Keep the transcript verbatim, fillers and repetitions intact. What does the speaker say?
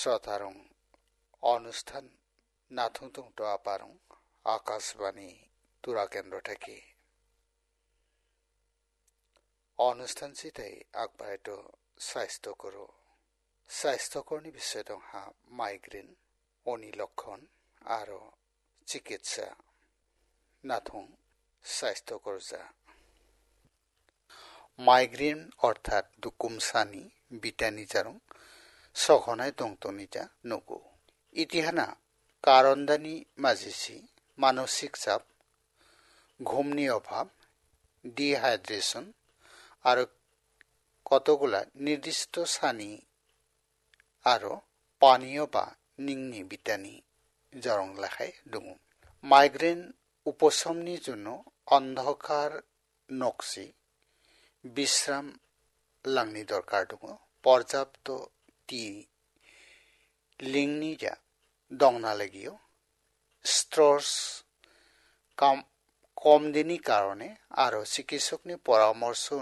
শ্রোতারং অনুষ্ঠান নাথুং তো আপারং আকাশবাণী তুরা কেন্দ্র থেকে অনুষ্ঠান চিতাই আগবাইট স্বাস্থ্যকর স্বাস্থ্যকরনি বিষয় দং হা মাইগ্রেন অনি লক্ষণ আর চিকিৎসা নাথুং স্বাস্থ্যকর যা মাইগ্রেন অর্থাৎ দুকুমসানি বিটানি জারং সঘনায় দংতনি যা নগো ইতিহানা কারণদানি মাঝেসি মানসিক চাপ ঘুমনি অভাব ডিহাইড্রেশন আর কতগুলা নির্দিষ্ট সানি আরো পানীয় বা নিংনি বিটানি জরং লেখায় দङ মাইগ্রেন উপশমনি জন্য অন্ধকার নকশি বিশ্রাম লাংনি দরকার দङ পর্যাপ্ত টি লিংনি যা দংনা লাগিও স্ট্রস কম কম দিনই কারণে আরো চিকিৎসকনি পরামর্শ